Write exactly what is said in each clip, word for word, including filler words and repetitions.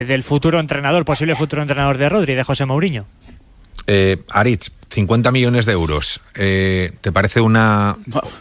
del futuro entrenador, posible futuro entrenador de Rodri, de José Mourinho. Eh, Aritz, cincuenta millones de euros. Eh, ¿Te parece una...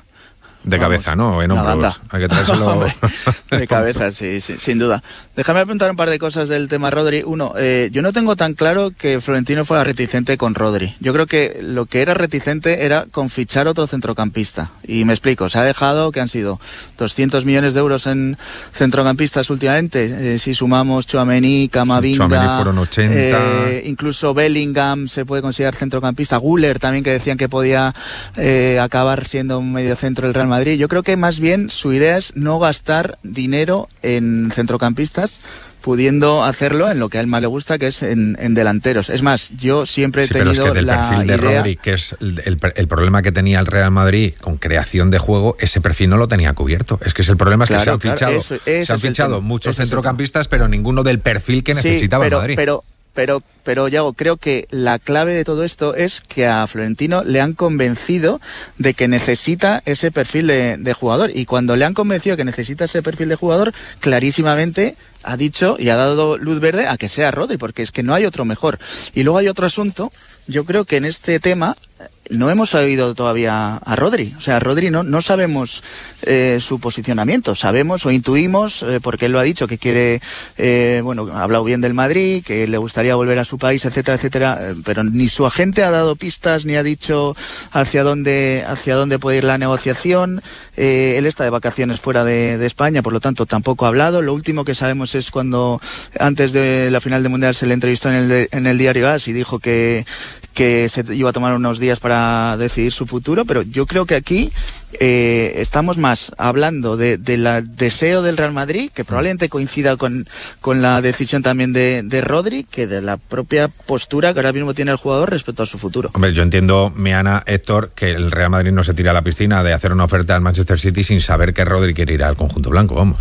De Vamos, cabeza, ¿no? En hombros. Hay que traérselo... De cabeza, sí, sí, sin duda. Déjame apuntar un par de cosas del tema Rodri. Uno, eh, yo no tengo tan claro que Florentino fuera reticente con Rodri. Yo creo que lo que era reticente era con fichar otro centrocampista. Y me explico, se ha dejado que han sido doscientos millones de euros en centrocampistas últimamente. Eh, si sumamos Tchouaméni, Camavinga, Tchouaméni fueron ochenta. Eh, incluso Bellingham se puede considerar centrocampista. Güler también, que decían que podía eh, acabar siendo un mediocentro del Real Madrid. Yo creo que más bien su idea es no gastar dinero en centrocampistas, pudiendo hacerlo en lo que a él más le gusta, que es en, en delanteros. Es más, yo siempre he sí, tenido pero es que del la perfil de idea... Rodri, que es el, el, el problema que tenía el Real Madrid con creación de juego, ese perfil no lo tenía cubierto. Es que es el problema, es claro, que se han claro, fichado, eso, eso se han fichado muchos centrocampistas, pero ninguno del perfil que necesitaba sí, pero, el Madrid. Pero, pero, pero, Yago, creo que la clave de todo esto es que a Florentino le han convencido de que necesita ese perfil de, de jugador. Y cuando le han convencido que necesita ese perfil de jugador, clarísimamente ha dicho y ha dado luz verde a que sea Rodri, porque es que no hay otro mejor. Y luego hay otro asunto. Yo creo que en este tema no hemos oído todavía a Rodri. O sea, a Rodri no, no sabemos eh, su posicionamiento. Sabemos o intuimos, eh, porque él lo ha dicho, que quiere, eh, bueno, ha hablado bien del Madrid, que le gustaría volver a su país, etcétera, etcétera. Eh, pero ni su agente ha dado pistas, ni ha dicho hacia dónde, hacia dónde puede ir la negociación. Eh, él está de vacaciones fuera de, de España, por lo tanto tampoco ha hablado. Lo último que sabemos es cuando, antes de la final del Mundial, se le entrevistó en el, en el diario A S y dijo que que se iba a tomar unos días para decidir su futuro, pero yo creo que aquí eh, estamos más hablando de, de la deseo del Real Madrid, que probablemente coincida con, con la decisión también de, de Rodri, que de la propia postura que ahora mismo tiene el jugador respecto a su futuro. Hombre, yo entiendo, Meana, Héctor, que el Real Madrid no se tira a la piscina de hacer una oferta al Manchester City sin saber que Rodri quiere ir al conjunto blanco, vamos.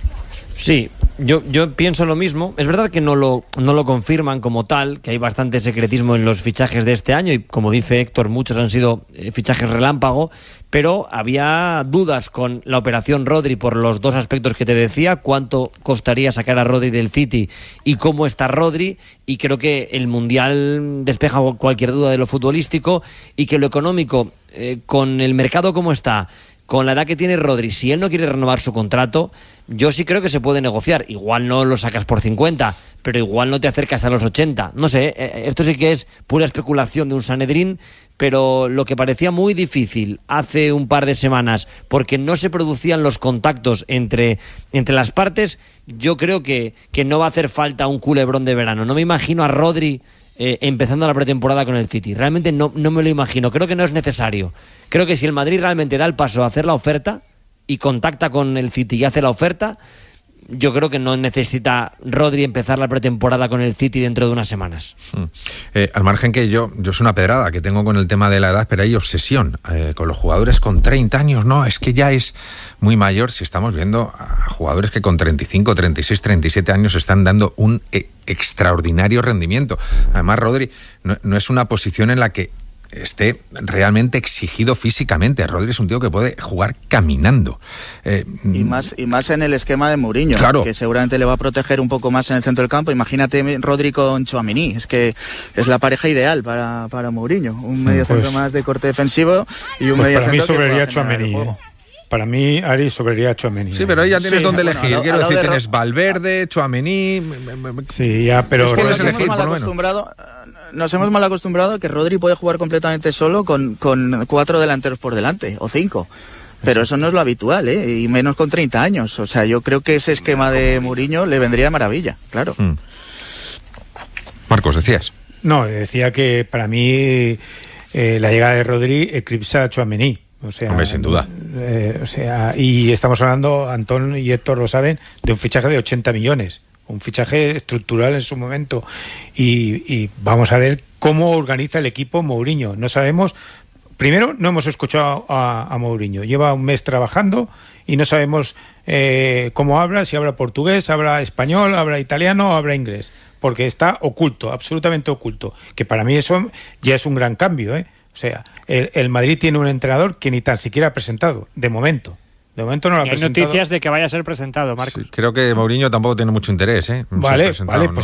Sí, yo, yo pienso lo mismo. Es verdad que no lo, no lo confirman como tal, que hay bastante secretismo en los fichajes de este año y, como dice Héctor, muchos han sido eh, fichajes relámpago, pero había dudas con la operación Rodri por los dos aspectos que te decía, cuánto costaría sacar a Rodri del City y cómo está Rodri, y creo que el Mundial despeja cualquier duda de lo futbolístico y que lo económico, eh, con el mercado como está, con la edad que tiene Rodri, si él no quiere renovar su contrato, yo sí creo que se puede negociar. Igual no lo sacas por cincuenta, pero igual no te acercas a los ochenta. No sé, esto sí que es pura especulación de un Sanedrín, pero lo que parecía muy difícil hace un par de semanas, porque no se producían los contactos entre, entre las partes, yo creo que, que no va a hacer falta un culebrón de verano. No me imagino a Rodri eh, empezando la pretemporada con el City. Realmente no, no me lo imagino. Creo que no es necesario. Creo que si el Madrid realmente da el paso a hacer la oferta y contacta con el City y hace la oferta, yo creo que no necesita Rodri empezar la pretemporada con el City dentro de unas semanas. Mm. Eh, al margen que yo, yo es una pedrada que tengo con el tema de la edad, pero hay obsesión eh, con los jugadores con treinta años, no, es que ya es muy mayor. Si estamos viendo a jugadores que con treinta y cinco, treinta y seis, treinta y siete años están dando un eh, extraordinario rendimiento. Además, Rodri no, no es una posición en la que esté realmente exigido físicamente. Rodri es un tío que puede jugar caminando. Eh, y más y más en el esquema de Mourinho, claro, que seguramente le va a proteger un poco más en el centro del campo. Imagínate Rodri con Tchouaméni, es que es la pareja ideal para, para Mourinho. Un medio centro pues, más de corte defensivo y un pues medio para centro mí sobraría Tchouaméni. Eh. Para mí, Ari, sobraría Tchouaméni. Sí, pero ahí ya tienes sí, donde bueno, elegir. Quiero decir, tienes Ro- Valverde, Tchouaméni. Sí, ya, pero es que puedes nos elegir, hemos mal por lo acostumbrado. Nos hemos mal acostumbrado que Rodri puede jugar completamente solo con, con cuatro delanteros por delante, o cinco. Pero eso no es lo habitual, ¿eh? Y menos con treinta años. O sea, yo creo que ese esquema de Mourinho le vendría de maravilla, claro. Mm. Marcos, decías. No, decía que para mí eh, la llegada de Rodri eclipsa a Tchouaméni. O sea, Hombre, sin duda. Eh, o sea, y estamos hablando, Antón y Héctor lo saben, de un fichaje de ochenta millones. Un fichaje estructural en su momento. Y, y vamos a ver cómo organiza el equipo Mourinho. No sabemos. Primero, no hemos escuchado a, a Mourinho. Lleva un mes trabajando y no sabemos eh, cómo habla, si habla portugués, habla español, habla italiano o habla inglés. Porque está oculto, absolutamente oculto. Que para mí eso ya es un gran cambio, ¿eh? O sea, el, el Madrid tiene un entrenador que ni tan siquiera ha presentado, de momento. De momento no lo ha y hay presentado. noticias de que vaya a ser presentado, Marcos. Sí, creo que Mourinho tampoco tiene mucho interés, ¿eh? Vale, vale, ¿no? pues